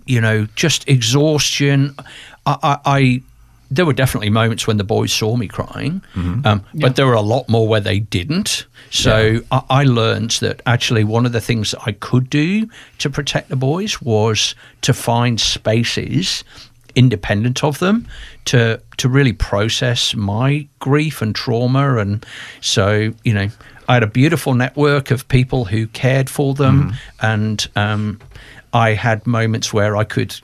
just exhaustion. There were definitely moments when the boys saw me crying, but there were a lot more where they didn't. So I learned that actually one of the things that I could do to protect the boys was to find spaces independent of them to really process my grief and trauma. And so, I had a beautiful network of people who cared for them. And I had moments where I could,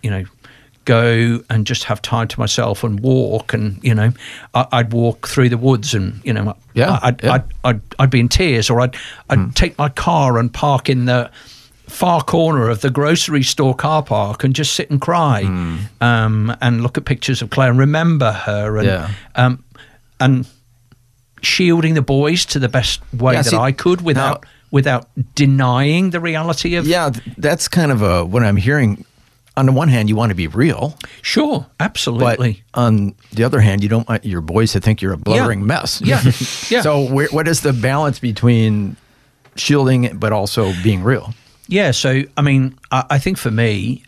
go and just have time to myself and walk, and I'd walk through the woods, and I'd be in tears, or I'd take my car and park in the far corner of the grocery store car park and just sit and cry, and look at pictures of Claire and remember her, and shielding the boys to the best way that I could without denying the reality of. Yeah, that's kind of what I'm hearing. On the one hand, you want to be real. Sure, absolutely. But on the other hand, you don't want your boys to think you're a blubbering mess. Yeah. So what is the balance between shielding it but also being real? Yeah, so, I think for me,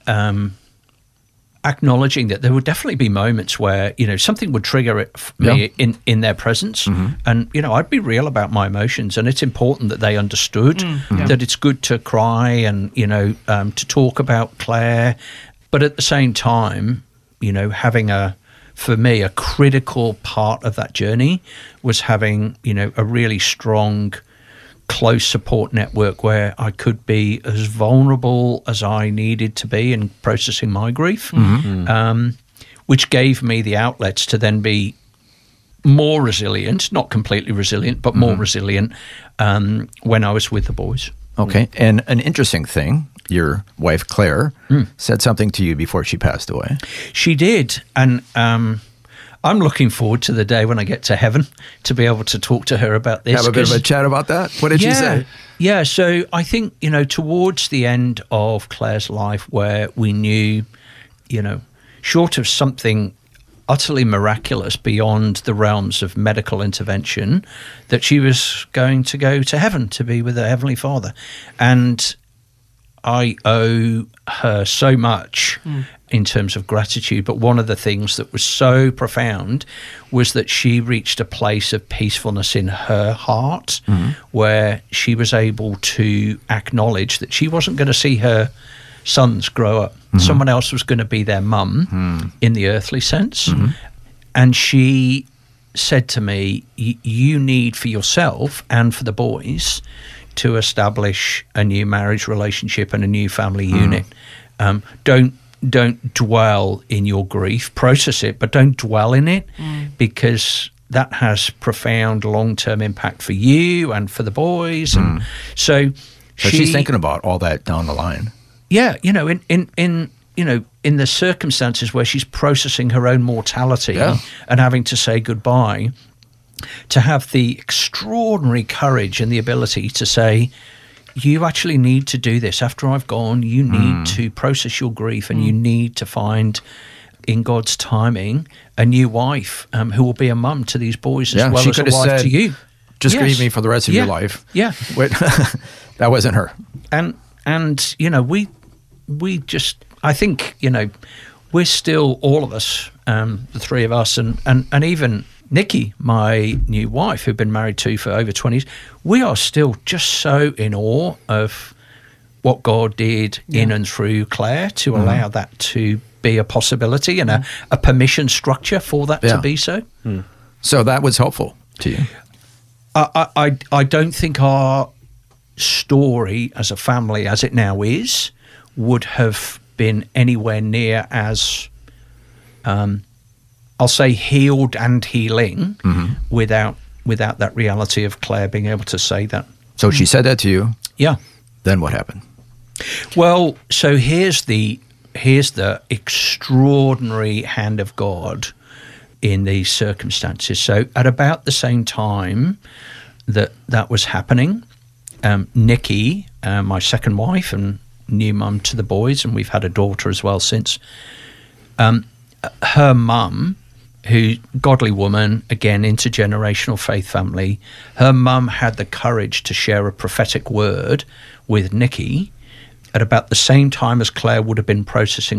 acknowledging that there would definitely be moments where, something would trigger it me in their presence. And, I'd be real about my emotions. And it's important that they understood that it's good to cry and, to talk about Claire. But at the same time, having for me, a critical part of that journey was having, a really strong, close support network where I could be as vulnerable as I needed to be in processing my grief, which gave me the outlets to then be more resilient, not completely resilient, but more resilient when I was with the boys. Okay. And an interesting thing, your wife, Claire, said something to you before she passed away. She did. And I'm looking forward to the day when I get to heaven to be able to talk to her about this. Have a bit of a chat about that? What did she say? Yeah, so I think, towards the end of Claire's life where we knew, short of something utterly miraculous beyond the realms of medical intervention, that she was going to go to heaven to be with her Heavenly Father. And I owe her so much in terms of gratitude, but one of the things that was so profound was that she reached a place of peacefulness in her heart where she was able to acknowledge that she wasn't going to see her sons grow up. Someone else was going to be their mum in the earthly sense. And she said to me, you need for yourself and for the boys to establish a new marriage relationship and a new family unit. Don't dwell in your grief. Process it, but don't dwell in it, because that has profound long-term impact for you and for the boys. And so she's thinking about all that down the line. Yeah, in the circumstances where she's processing her own mortality and having to say goodbye, to have the extraordinary courage and the ability to say, you actually need to do this. After I've gone, you need to process your grief, and you need to find, in God's timing, a new wife who will be a mum to these boys as well as a wife to you. Just grieve me for the rest of your life. Yeah. That wasn't her. And we just, I think, we're still, all of us, the three of us, and even Nikki, my new wife, who've been married to for over 20 years, we are still just so in awe of what God did in and through Claire to allow that to be a possibility and a permission structure for that to be so. So that was helpful to you? I don't think our story as a family, as it now is, would have been anywhere near as... I'll say healed and healing without that reality of Claire being able to say that. So she said that to you. Yeah. Then what happened? Well, so here's the extraordinary hand of God in these circumstances. So at about the same time that was happening, Nikki, my second wife and new mum to the boys, and we've had a daughter as well since, her mum, who godly woman, again, intergenerational faith family, her mum had the courage to share a prophetic word with Nikki at about the same time as Claire would have been processing